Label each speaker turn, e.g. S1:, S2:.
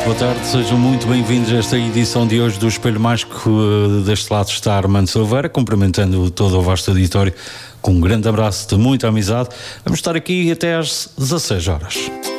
S1: Boa tarde, sejam muito bem-vindos a esta edição de hoje do Espelho Mágico. Deste lado está Armando Silveira, cumprimentando todo o vasto auditório com um grande abraço de muita amizade. Vamos estar aqui até às 16 horas.